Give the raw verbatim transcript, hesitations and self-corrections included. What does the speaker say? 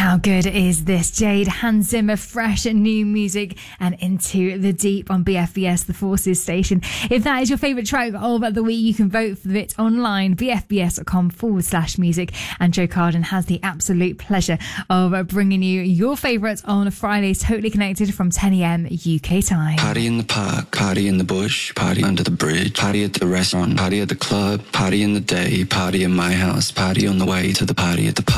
How good is this? Jade, Hans Zimmer, fresh new music and Into the Deep on B F B S, the Forces station. If that is your favourite track of the week, you can vote for it online, bfbs.com forward slash music. And Joe Carden has the absolute pleasure of bringing you your favourites on Fridays, totally connected from ten a.m. U K time. Party in the park, party in the bush, party under the bridge, party at the restaurant, party at the club, party in the day, party in my house, party on the way to the party at the park.